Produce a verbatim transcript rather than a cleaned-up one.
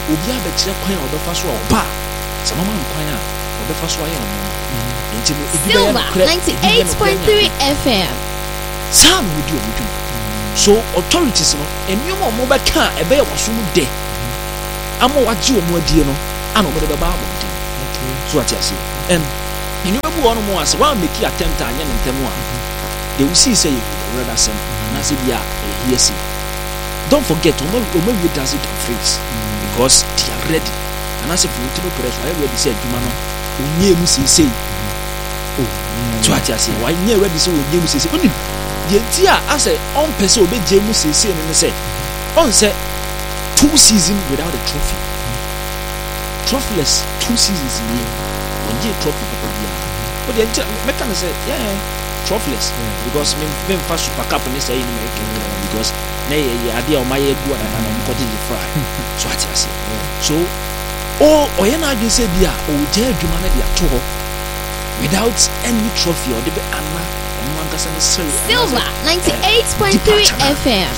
obi abekire kwan a obefa so oba sama man kwan a obefa so aye no enti no Silver ninety-eight point three F M sam wudi omudu so authorities no eniom o mo beka ebe ye waso mu de amo waje o mu adie no ana omo de beba abodi so atiase em eniom bu ono mo ase wa make attempt anya ntemu a they will see say rather sem na say bia here see. Don't forget, Omo Omo does it on face because they are ready. And as if you to press, why ready say Jumano, Unye Musi say, oh, to what I say, why near ready so Unye Musi say, only the idea as a on person obey James say, and say, on say two seasons without a trophy, trophyless two seasons in here, one year trophy, but the mechanic say, yeah, trophyless because men fast super cup and say in America because. Nay, idea of my good and I'm cutting the fry. So I say, so, oh, or you know, you say, Bia, oh, dear, humanity at all without any trophy or the Anna and one can say, Silver ninety-eight point three F M.